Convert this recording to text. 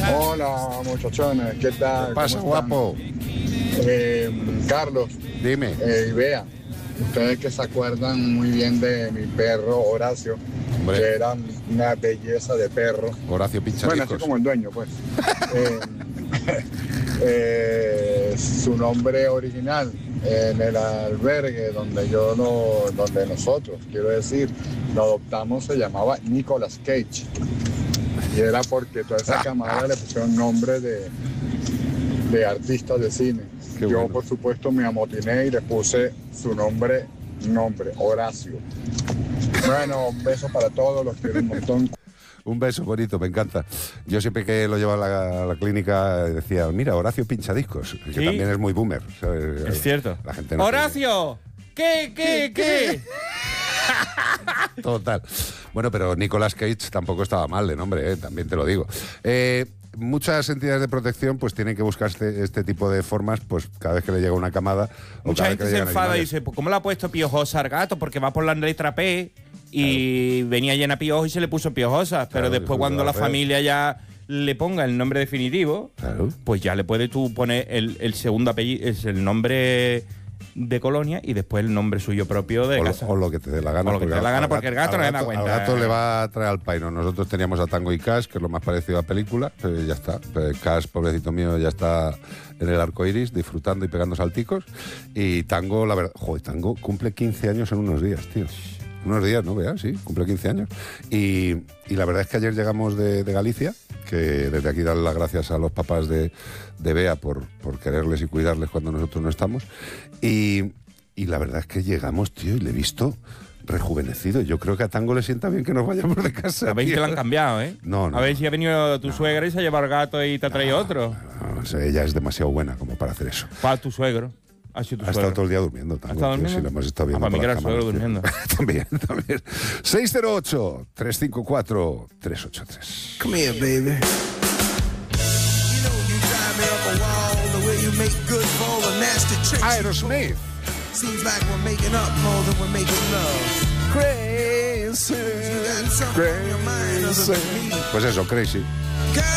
Hola, muchachones, ¿qué tal? ¿Qué pasa, ¿Cómo están? guapo? Carlos, Dime. y Bea, ustedes que se acuerdan muy bien de mi perro Horacio, Hombre. que era una belleza de perro. Horacio Bueno, Pinchadiscos. así como el dueño, pues. Su nombre original en el albergue donde nosotros, quiero decir, lo adoptamos, se llamaba Nicolas Cage. Y era porque toda esa camada le pusieron nombre de artistas de cine. Qué Yo, bueno. por supuesto, me amotiné y le puse su nombre, Horacio. Bueno, un beso para todos, los quiero un montón. Un beso bonito, me encanta. Yo siempre que lo llevaba a la clínica decía, mira, Horacio Pinchadiscos, que ¿Sí? también es muy boomer, ¿sabes? Es cierto. La gente no ¡Horacio! ¿Qué? tiene- Total. Bueno, pero Nicolas Cage tampoco estaba mal de nombre, también te lo digo. Muchas entidades de protección pues tienen que buscar este tipo de formas pues cada vez que le llega una camada. O Mucha cada gente vez que se le llegan enfada y animales. dice, pues ¿cómo le ha puesto piojosa al gato? Porque va por la letra P y venía llena de piojos y se le puso piojosa. Pero Claro, después después cuando de la la P. familia ya le ponga el nombre definitivo, Claro. pues ya le puedes tú poner el segundo apellido, es el nombre de colonia y después el nombre suyo propio de casa. O lo que te dé la gana. O lo que te dé la gana, porque el gato no le da cuenta. Al gato le va a traer al paino. Nosotros teníamos a Tango y Cash, que es lo más parecido a película, pero ya está. Cash, pobrecito mío, ya está en el arco iris, disfrutando y pegando salticos. Y Tango, la verdad, joder, Tango cumple 15 años en unos días, tío. Unos días, ¿no? Veas, sí, cumple 15 años. Y la verdad es que ayer llegamos de Galicia, que desde aquí darle las gracias a los papás de Bea por quererles y cuidarles cuando nosotros no estamos. Y la verdad es que llegamos, tío, y le he visto rejuvenecido. Yo creo que a Tango le sienta bien que nos vayamos de casa. A ver si tío. te lo han cambiado, ¿eh? No. A ver si ha venido tu suegra y se ha llevado el gato y te ha traído otro. No, o sea, ella es demasiado buena como para hacer eso. Para tu suegro. Ha sido tu Ha suegro. estado todo el día durmiendo. Tango, ¿Ha estado tío, durmiendo? sí, lo hemos estado viendo. Para mí por que era las el suegro cámaras, tío. También. 608-354-383. Come here, baby. You know you drive me up a wall the way you make good for all the nasty tricks. Aerosmith. Seems like we're making up more than we're making love. Crazy. You got something on your mind other than me. Pues eso, Crazy.